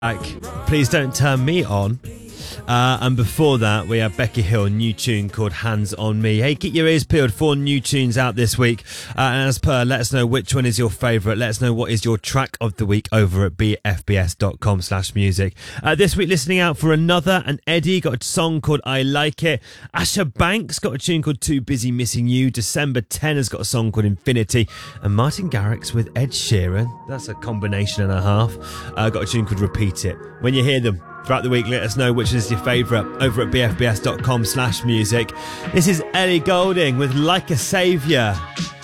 Please Don't Turn Me On. And before that, we have Becky Hill, new tune called Hands On Me. Hey, keep your ears peeled for new tunes out this week. And as per, let us know which one is your favourite. Let us know what is your track of the week over at bfbs.com/music. This week, listening out for Another and Eddie, got a song called I Like It. Asher Banks got a tune called Too Busy Missing You. December 10 has got a song called Infinity. And Martin Garrix with Ed Sheeran. That's a combination and a half. Got a tune called Repeat It. When you hear them throughout the week, let us know which is your favourite over at bfbs.com/music. This is Ellie Goulding with Like a Saviour.